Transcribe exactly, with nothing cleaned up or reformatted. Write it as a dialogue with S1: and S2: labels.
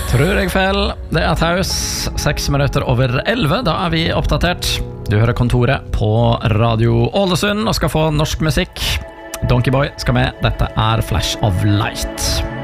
S1: Tror jeg feil. Det er taus. Seks minutter over elleve. Da er vi oppdatert. Du hører Kontoret på Radio Ålesund og skal få norsk musikk. Donkeyboy skal med. Dette er Flash of Light.